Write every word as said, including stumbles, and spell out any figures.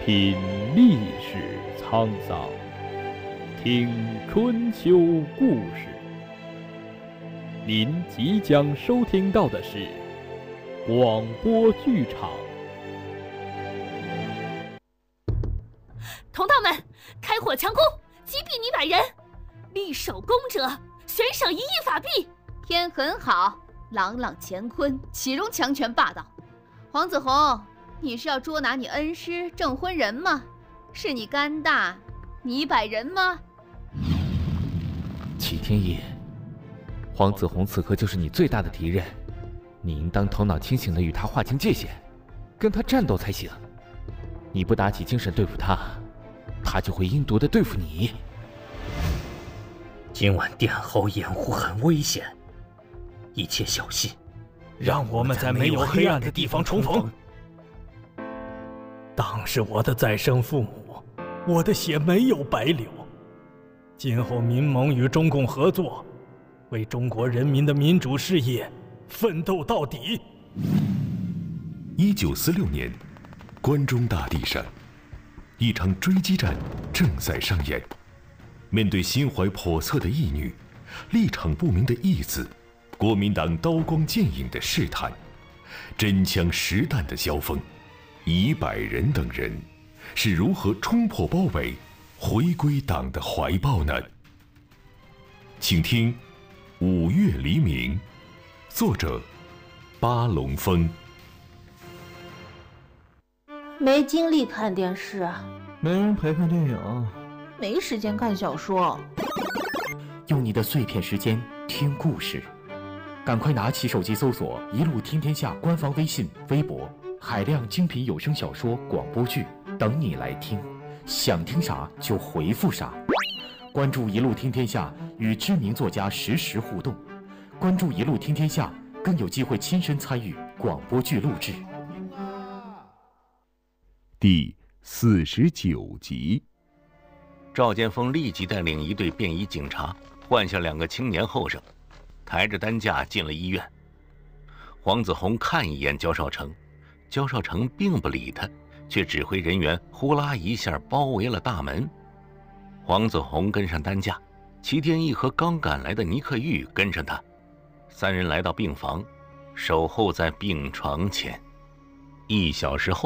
品历史沧桑，听春秋故事。您即将收听到的是广播剧场。 同道们，开火强攻，击毙你百人！立首功者，悬赏一亿法币。 天很好，朗朗乾坤，岂容强权霸道？黄子弘，你是要捉拿你恩师郑昏人吗？是你肝大，你百人吗？ 齐天野，黄子弘此刻就是你最大的敌人，你应当头脑清醒地与他划清界限，跟他战斗才行。你不打起精神对付他，他就会阴毒地对付你。 今晚殿后掩护很危险，一切小心， 让我们在没有黑暗的地方重逢。当是我的再生父母，我的血没有白流。今后民盟与中共合作，为中国人民的民主事业奋斗到底。 一九四六年，关中大地上，一场追击战正在上演。面对心怀叵测的义女，立场不明的义子，国民党刀光剑影的试探，真枪实弹的交锋，一百人等人是如何冲破包围，回归党的怀抱呢？请听《五月黎明》，作者巴龙峰。 没精力看电视啊， 没人陪看电影， 没时间看小说。 用你的碎片时间听故事，赶快拿起手机搜索“一路听天下”官方微信、微博，海量精品有声小说、广播剧等你来听。想听啥就回复啥。关注“一路听天下”，与知名作家实时互动。关注“一路听天下”，更有机会亲身参与广播剧录制。 第四十九集。 赵建峰立即带领一队便衣警察，换下两个青年后生，抬着担架进了医院。黄子弘看一眼焦少成，焦少成并不理他，却指挥人员呼啦一下包围了大门。黄子弘跟上担架，齐天义和刚赶来的倪克玉跟上他，三人来到病房，守候在病床前。一小时后